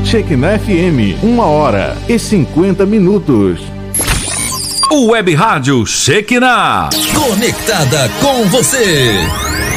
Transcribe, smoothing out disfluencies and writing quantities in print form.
Shekinah FM, 1h50. O Web Rádio Shekinah. Conectada com você.